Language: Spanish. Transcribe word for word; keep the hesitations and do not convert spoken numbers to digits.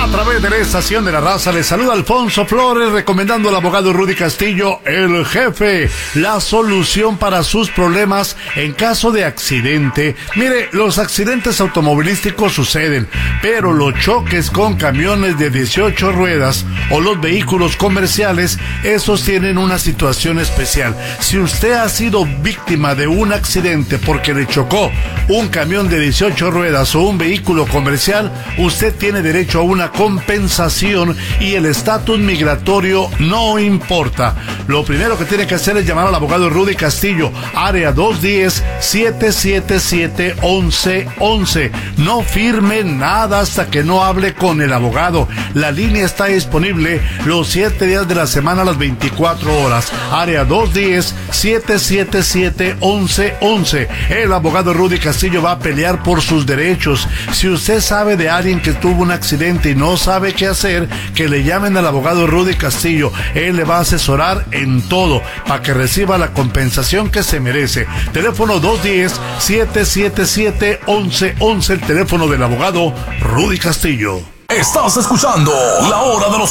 A través de la estación de la raza les saluda Alfonso Flores, recomendando al abogado Rudy Castillo, el jefe, la solución para sus problemas en caso de accidente. Mire, los accidentes automovilísticos suceden, pero los choques con camiones de dieciocho ruedas o los vehículos comerciales, esos tienen una situación especial. Si usted ha sido víctima de un accidente porque le chocó un camión de dieciocho ruedas o un vehículo comercial, usted tiene derecho a una compensación y el estatus migratorio no importa. Lo primero que tiene que hacer es llamar al abogado Rudy Castillo, área dos uno cero, siete siete siete, once once. No firme nada hasta que no hable con el abogado. La línea está disponible los siete días de la semana, a las veinticuatro horas. Área dos uno cero, siete siete siete, once once. El abogado Rudy Castillo va a pelear por sus derechos. Si usted sabe de alguien que tuvo un accidente y no sabe qué hacer, que le llamen al abogado Rudy Castillo. Él le va a asesorar en todo para que reciba la compensación que se merece. Teléfono dos uno cero, siete siete siete, once once, el teléfono del abogado Rudy Castillo. Estás escuchando La Hora de los